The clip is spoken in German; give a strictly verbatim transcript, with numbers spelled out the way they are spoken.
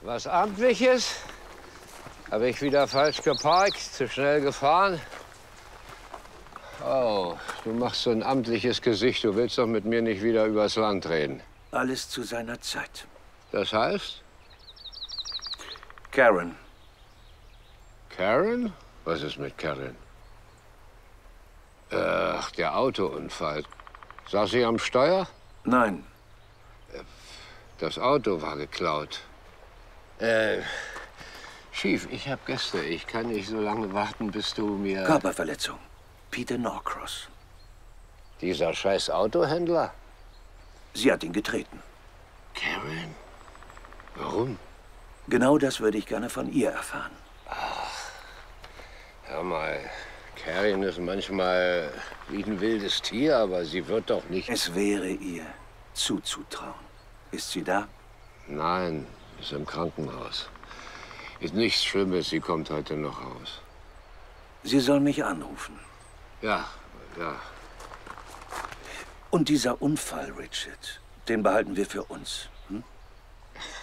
Was Amtliches? Habe ich wieder falsch geparkt, zu schnell gefahren? Oh, du machst so ein amtliches Gesicht. Du willst doch mit mir nicht wieder übers Land reden. Alles zu seiner Zeit. Das heißt? Karen. Karen? Was ist mit Karen? Ach, der Autounfall. Saß sie am Steuer? Nein. Das Auto war geklaut. Äh, Chief, ich habe Gäste. Ich kann nicht so lange warten, bis du mir... Körperverletzung. Peter Norcross. Dieser scheiß Autohändler? Sie hat ihn getreten. Karen? Warum? Genau das würde ich gerne von ihr erfahren. Ach, hör mal. Karen ist manchmal wie ein wildes Tier, aber sie wird doch nicht... Es wäre ihr zuzutrauen. Ist sie da? Nein, ist im Krankenhaus. Ist nichts Schlimmes, sie kommt heute noch raus. Sie soll mich anrufen. Ja, ja. Und dieser Unfall, Richard, den behalten wir für uns. Hm?